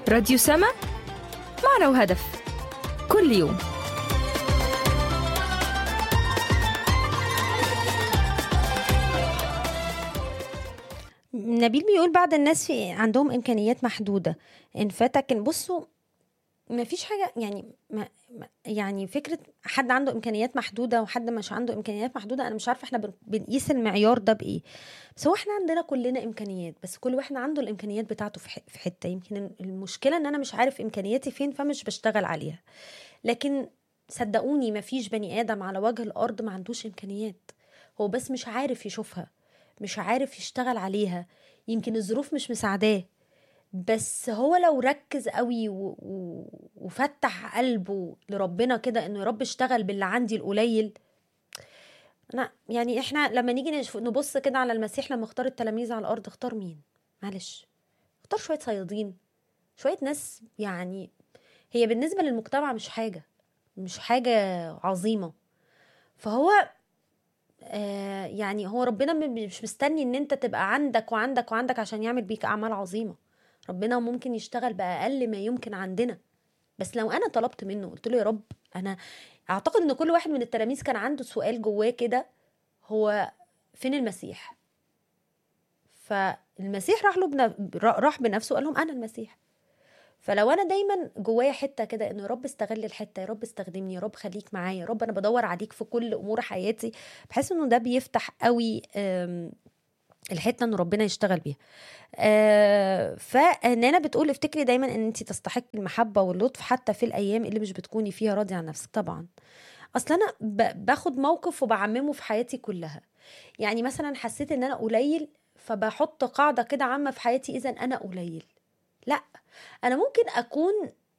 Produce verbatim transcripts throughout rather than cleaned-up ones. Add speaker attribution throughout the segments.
Speaker 1: راديو سما، معنى وهدف، كل يوم.
Speaker 2: نبيل بيقول بعض الناس في عندهم إمكانيات محدودة. إن فاتك بصوا، ما فيش حاجة يعني ما يعني فكرة حد عنده إمكانيات محدودة وحد مش عنده إمكانيات محدودة. أنا مش عارفة إحنا بنقيس المعيار ده بإيه، بس هو إحنا عندنا كلنا إمكانيات، بس كل واحد عنده الإمكانيات بتاعته في حتة. يمكن المشكلة إن أنا مش عارف إمكانياتي فين فمش بشتغل عليها. لكن صدقوني ما فيش بني آدم على وجه الأرض ما عندوش إمكانيات، هو بس مش عارف يشوفها، مش عارف يشتغل عليها. يمكن الظروف مش مساعداه، بس هو لو ركز قوي و... و... وفتح قلبه لربنا كده انه يا رب اشتغل باللي عندي القليل. انا يعني احنا لما نيجي نشوف نبص كده على المسيح لما اختار التلاميذ على الارض، اختار مين؟ معلش، اختار شويه صيادين، شويه ناس يعني هي بالنسبه للمجتمع مش حاجه مش حاجه عظيمه. فهو آه يعني هو ربنا مش مستني ان انت تبقى عندك وعندك وعندك عشان يعمل بيك اعمال عظيمه. ربنا ممكن يشتغل بأقل ما يمكن عندنا، بس لو أنا طلبت منه قلت له يا رب. أنا أعتقد أن كل واحد من التلاميذ كان عنده سؤال جواه كده، هو فين المسيح؟ فالمسيح راح له بنا... راح بنفسه قال لهم أنا المسيح. فلو أنا دايما جوايا حتة كده إنه يا رب استغل الحتة، يا رب استخدمني، يا رب خليك معايا، يا رب أنا بدور عليك في كل أمور حياتي، بحس إنه ده بيفتح قوي الحته ان ربنا يشتغل بيها. آه فنانا بتقول افتكري دايما ان انت تستحق المحبه واللطف حتى في الايام اللي مش بتكوني فيها راضيه عن نفسك. طبعا اصلا انا باخد موقف وبعممه في حياتي كلها. يعني مثلا حسيت ان انا قليل فبحط قاعده كده عامه في حياتي، اذا انا قليل. لا، انا ممكن اكون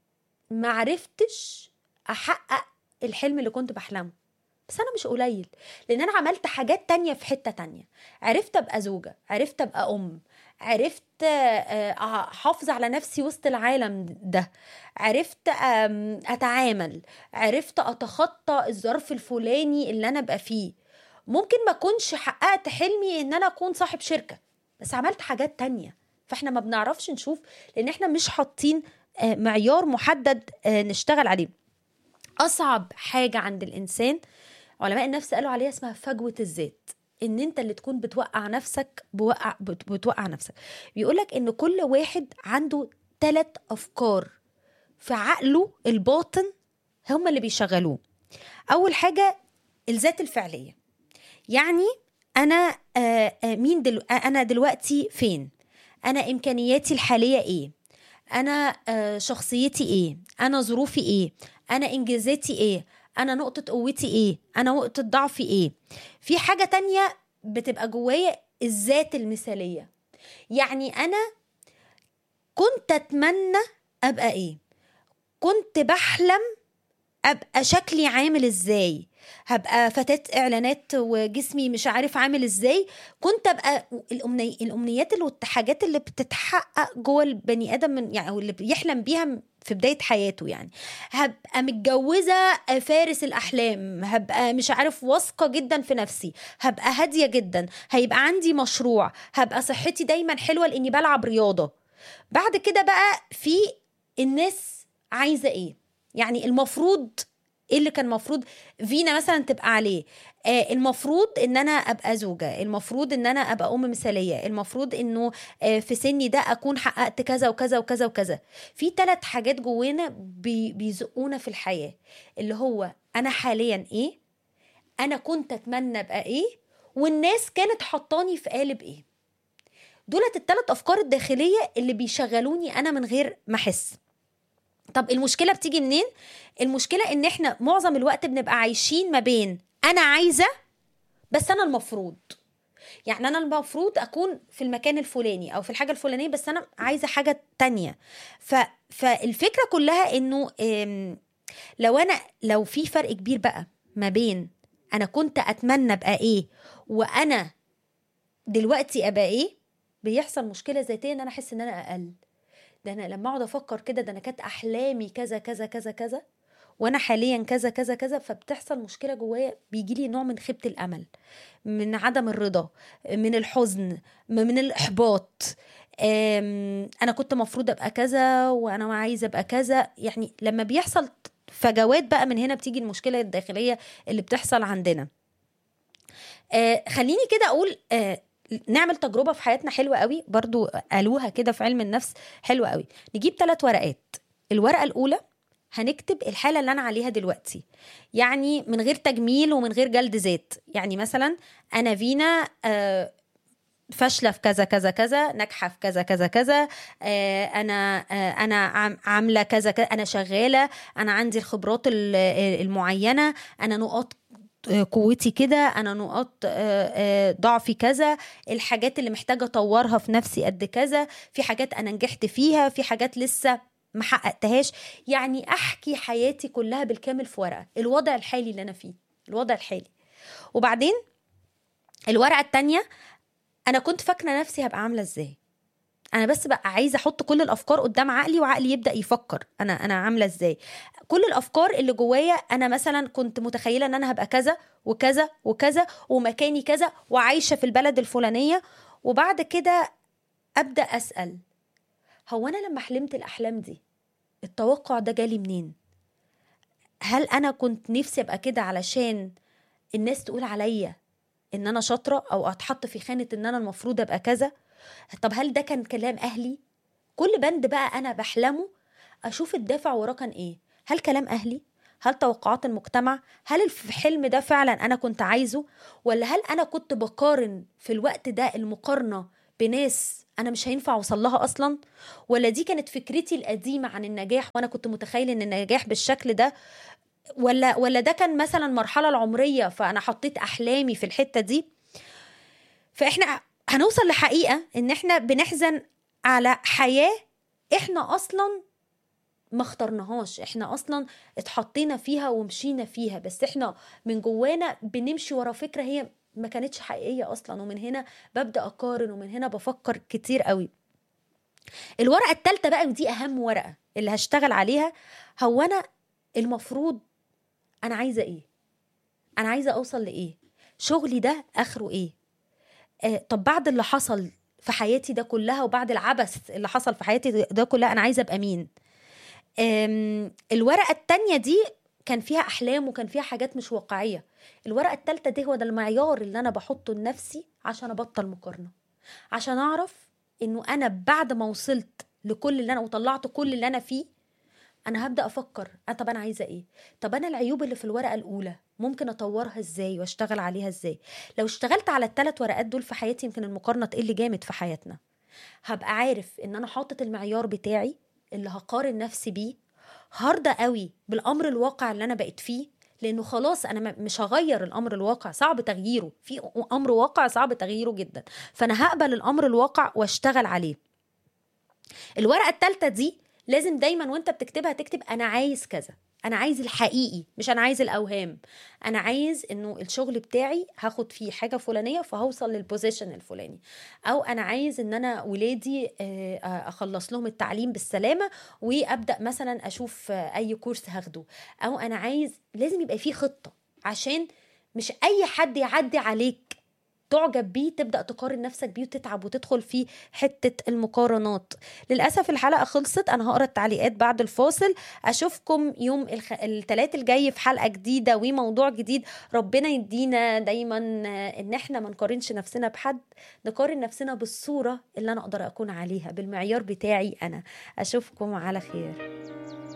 Speaker 2: معرفتش احقق الحلم اللي كنت بحلمه، بس أنا مش قليل، لأن أنا عملت حاجات تانية في حتة تانية. عرفت أبقى زوجة، عرفت أبقى أم، عرفت أحافظ على نفسي وسط العالم ده، عرفت أتعامل، عرفت أتخطى الظرف الفلاني اللي أنا بقى فيه. ممكن ما كنش حققت حلمي إن أنا أكون صاحب شركة، بس عملت حاجات تانية. فإحنا ما بنعرفش نشوف لأن إحنا مش حاطين معيار محدد نشتغل عليه. أصعب حاجة عند الإنسان علماء النفس قالوا عليها اسمها فجوة الذات، ان انت اللي تكون بتوقع نفسك بوقع بتوقع نفسك. بيقولك ان كل واحد عنده ثلاث افكار في عقله الباطن هم اللي بيشغلوه. اول حاجة الذات الفعلية، يعني انا آآ آآ مين دلو... انا دلوقتي فين، انا امكانياتي الحالية ايه، انا شخصيتي ايه، انا ظروفي ايه، انا انجازاتي ايه، انا نقطة قوتي ايه، انا نقطة ضعفي ايه. في حاجة تانية بتبقى جوايا الذات المثالية، يعني انا كنت اتمنى ابقى ايه، كنت بحلم ابقى شكلي عامل ازاي، هبقى فتاة اعلانات وجسمي مش عارف عامل ازاي. كنت ابقى الأمني... الامنيات والحاجات اللي بتتحقق جوه البني ادم من يعني اللي بيحلم بيها في بداية حياته. يعني هبقى متجوزة فارس الأحلام، هبقى مش عارف واثقة جدا في نفسي، هبقى هادية جدا، هيبقى عندي مشروع، هبقى صحتي دايما حلوة لأني بلعب رياضة. بعد كده بقى في الناس عايزة ايه، يعني المفروض ايه اللي كان مفروض فينا مثلا تبقى عليه. آه المفروض ان انا ابقى زوجة، المفروض ان انا ابقى ام مثالية، المفروض انه آه في سني ده اكون حققت كذا وكذا وكذا وكذا. في ثلاث حاجات جوانا بي بيزقونا في الحياة، اللي هو انا حاليا ايه، انا كنت اتمنى ابقى ايه، والناس كانت حطاني في قالب ايه. دولت الثلاث افكار الداخلية اللي بيشغلوني انا من غير ما احس. طب المشكلة بتيجي منين؟ المشكلة ان احنا معظم الوقت بنبقى عايشين ما بين انا عايزة بس انا المفروض، يعني انا المفروض اكون في المكان الفلاني او في الحاجة الفلانية بس انا عايزة حاجة تانية. ف... فالفكرة كلها انه لو انا لو في فرق كبير بقى ما بين انا كنت اتمنى ابقى ايه وانا دلوقتي ابقى ايه، بيحصل مشكلة ذاتية ان انا احس ان انا اقل. ده انا لما اقعد افكر كده، ده انا كانت احلامي كذا كذا كذا كذا وانا حاليا كذا كذا كذا، فبتحصل مشكله جوايا، بيجي لي نوع من خيبه الامل، من عدم الرضا، من الحزن، من الاحباط. انا كنت مفروض ابقى كذا وانا عايزه ابقى كذا. يعني لما بيحصل فجوات بقى من هنا بتيجي المشكله الداخليه اللي بتحصل عندنا. آه خليني كده اقول آه نعمل تجربه في حياتنا حلوه قوي، برضو قالوها كده في علم النفس حلوه قوي. نجيب ثلاث ورقات. الورقه الاولى هنكتب الحاله اللي انا عليها دلوقتي، يعني من غير تجميل ومن غير جلد ذات. يعني مثلا انا فينا آه فاشله في كذا كذا كذا، ناجحه في كذا كذا كذا، آه انا آه انا عامله كذا كذا، انا شغاله، انا عندي الخبرات المعينه، انا نقاط قوتي كده، انا نقاط ضعفي كذا، الحاجات اللي محتاجه اطورها في نفسي قد كذا، في حاجات انا نجحت فيها، في حاجات لسه ما حققتهاش. يعني احكي حياتي كلها بالكامل في ورقه، الوضع الحالي اللي انا فيه، الوضع الحالي. وبعدين الورقه التانية انا كنت فاكره نفسي هبقى عامله ازاي. انا بس بقى عايزه احط كل الافكار قدام عقلي، وعقلي يبدا يفكر انا انا عامله ازاي. كل الافكار اللي جوايا، انا مثلا كنت متخيله ان انا هبقى كذا وكذا وكذا ومكاني كذا وعايشه في البلد الفلانيه. وبعد كده ابدا اسال، هو انا لما حلمت الاحلام دي التوقع ده جالي منين؟ هل انا كنت نفسي ابقى كده علشان الناس تقول عليا ان انا شاطره، او اتحط في خانه ان انا المفروض ابقى كذا؟ طب هل ده كان كلام اهلي؟ كل بند بقى انا بحلمه اشوف الدافع وراه كان ايه. هل كلام اهلي؟ هل توقعات المجتمع؟ هل الحلم ده فعلا انا كنت عايزه؟ ولا هل انا كنت بقارن في الوقت ده المقارنه بناس انا مش هينفع اوصل لها اصلا؟ ولا دي كانت فكرتي القديمه عن النجاح وانا كنت متخيل ان النجاح بالشكل ده؟ ولا ولا ده كان مثلا المرحله العمريه فانا حطيت احلامي في الحته دي؟ فاحنا هنوصل لحقيقه ان احنا بنحزن على حياه احنا اصلا ما اخترناهاش، احنا اصلا اتحطينا فيها ومشينا فيها، بس احنا من جوانا بنمشي ورا فكره هي ما كانتش حقيقيه اصلا. ومن هنا ببدا اقارن، ومن هنا بفكر كتير قوي. الورقه الثالثه بقى، ودي اهم ورقه اللي هشتغل عليها، هو انا المفروض انا عايزه ايه؟ انا عايزه اوصل لايه؟ شغلي ده اخره ايه؟ آه طب بعد اللي حصل في حياتي ده كلها، وبعد العبث اللي حصل في حياتي ده كلها، انا عايزه ابقى مين؟ الورقه التانية دي كان فيها احلام وكان فيها حاجات مش واقعيه. الورقه الثالثه دي هو ده المعيار اللي انا بحطه لنفسي عشان ابطل مقارنه، عشان اعرف انه انا بعد ما وصلت لكل اللي انا وطلعت كل اللي انا فيه، انا هبدا افكر أه طب انا عايزه ايه؟ طب انا العيوب اللي في الورقه الاولى ممكن اطورها ازاي واشتغل عليها ازاي؟ لو اشتغلت على الثلاث ورقات دول في حياتي، يمكن المقارنه تقل جامد في حياتنا. هبقى عارف ان انا حاطط المعيار بتاعي اللي هقارن نفسي بيه، هرضى قوي بالامر الواقع اللي انا بقيت فيه، لانه خلاص انا مش هغير الامر الواقع، صعب تغييره، في امر واقع صعب تغييره جدا، فانا هقبل الامر الواقع واشتغل عليه. الورقه الثالثه دي لازم دايما وانت بتكتبها تكتب انا عايز كذا، انا عايز الحقيقي مش انا عايز الاوهام. انا عايز انه الشغل بتاعي هاخد فيه حاجه فلانيه فهوصل للبوزيشن الفلاني، او انا عايز ان انا ولادي اخلص لهم التعليم بالسلامه وابدا مثلا اشوف اي كورس هاخده، او انا عايز. لازم يبقى فيه خطه، عشان مش اي حد يعدي عليك تعجب بيه تبدأ تقارن نفسك بيه وتتعب وتدخل في حتة المقارنات. للأسف الحلقة خلصت، أنا هقرأ التعليقات بعد الفاصل. أشوفكم يوم الخ... الثلاث الجاي في حلقة جديدة وموضوع جديد. ربنا يدينا دايما إن احنا ما نقارنش نفسنا بحد، نقارن نفسنا بالصورة اللي أنا أقدر أكون عليها، بالمعيار بتاعي أنا. أشوفكم على خير.